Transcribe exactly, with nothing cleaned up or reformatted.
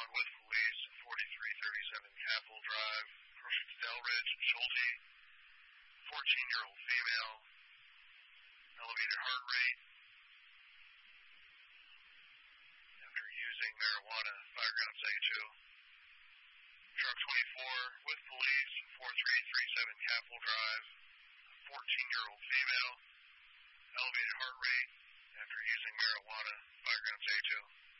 one with police, forty-three thirty-seven Capitol Drive, Delridge, Schulte, fourteen-year-old female, elevated heart rate. After using marijuana, five grams A two. Truck twenty-four with police, forty-three thirty-seven Capitol Drive, fourteen-year-old female, elevated heart rate. After using marijuana, five grams A two.